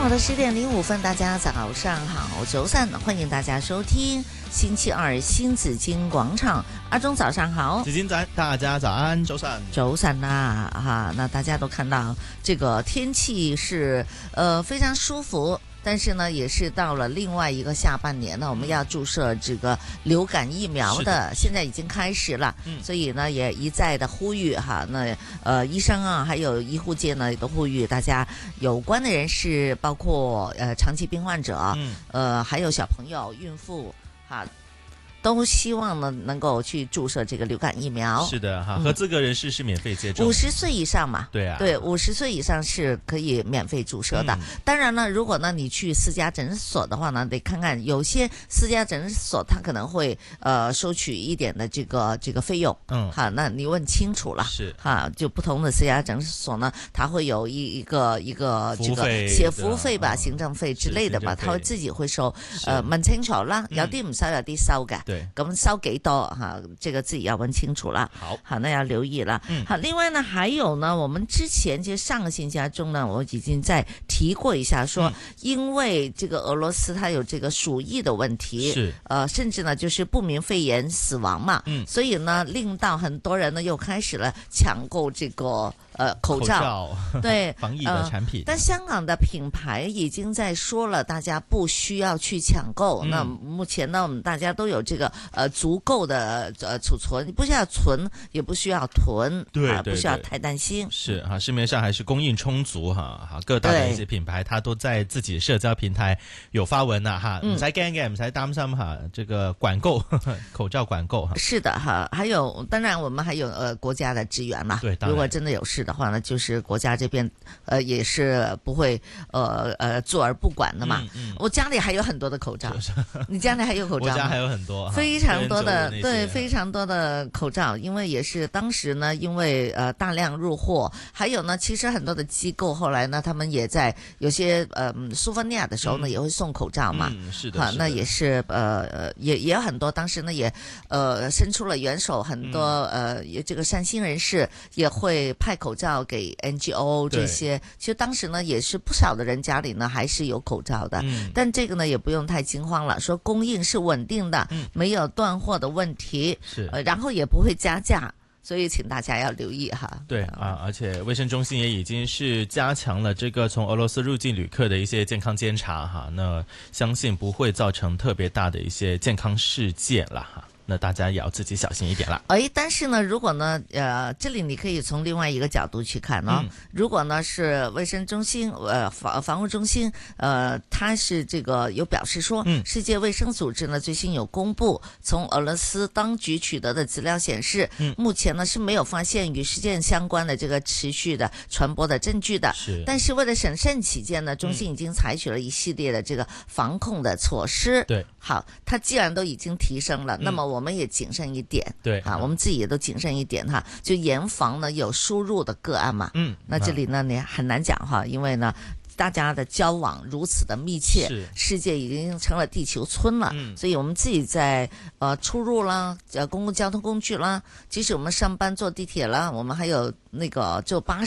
上午的10:05，大家早上好，周三欢迎大家收听星期二新紫金广场。阿忠早上好， 紫金仔，大家早安，周三啦哈，那大家都看到这个天气是非常舒服。但是呢，也是到了另外一个下半年呢，我们要注射这个流感疫苗的，现在已经开始了，所以呢，也一再的呼吁哈，那医生啊，还有医护界呢，也都呼吁大家有关的人士，包括长期病患者，还有小朋友、孕妇哈。都希望呢能够去注射这个流感疫苗。 是的哈，合资格人士是免费接种 ，50岁以上嘛。 对啊， 对，50岁以上是可以免费注射的。当然呢，如果呢你去私家诊所的话呢，得看看有些私家诊所他可能会收取一点的这个费用。好，那你问清楚了。 是哈，就不同的私家诊所呢，他会有一个这个写服务费吧，行政费之类的吧，他会自己会收。問清楚啦，有啲唔收，有啲收嘅。 对， 咁收幾多哈？這個自己要問清楚了。好，那要留意了。好，另外呢，還有呢，我們之前其實上個星期中呢，我已經在提過一下說，因為這個俄羅斯它有這個鼠疫的問題， 是甚至呢就是不明肺炎死亡嘛，所以呢令到很多人呢又開始了搶購這個口罩，對防疫的產品， 但香港的品牌已經在說了，大家不需要去搶購。那目前呢，我們大家都有這個足夠的儲存，不需要存，也不需要囤， 對， 不需要太擔心。 是哈，市面上還是供應充足哈，各大的一些品牌，它都在自己社交平台有發文啦哈，唔使驚嘅，唔使擔心哈，這個管購口罩管購哈。是的哈，還有當然我們還有國家的支援嘛， 對， 如果真的有事的話呢，就是國家這邊也是不會坐而不管的嘛。我家裏還有很多的口罩，你家裏還有口罩嗎？ 我家還有很多， 非常多的，對，非常多的口罩，因為也是當時呢，因為大量入貨，還有呢，其實很多的機構後來呢，他們也在有些蘇芬尼亞的時候呢，也會送口罩嘛。 是的， 那也是也有很多，當時呢也伸出了援手，很多這個善心人士也會派口罩給 NGO 這些。其實當時呢也是不少的人家裏呢還是有口罩的，但這個呢也不用太驚慌了，說供應是穩定的，沒有斷貨的問題，然後也不會加價，所以請大家要留意哈。 對啊，而且衛生中心也已經是加強了這個從俄羅斯入境旅客的一些健康監察哈，那相信不會造成特別大的一些健康事件了哈。那大家也要自己小心一點啦。 但是呢，如果呢，這裡你可以從另外一個角度去看呢。如果呢是衛生中心，防護中心，它是這個有表示說，世界衛生組織呢最新有公布，從俄羅斯當局取得的資料顯示，目前呢是沒有發現與事件相關的這個持續的傳播的證據的。但是為了審慎起見呢，中心已經採取了一系列的這個防控的措施。對，好，它既然都已經提升了，那麼我們也謹慎一點，對啊，我們自己也都謹慎一點哈，就嚴防呢有輸入的個案嘛。那這裡呢你很難講哈，因為呢大家的交往如此的密切，世界已經成了地球村了，所以我們自己在出入啦，公共交通工具啦，即使我們上班坐地鐵啦，我們還有那個坐巴士。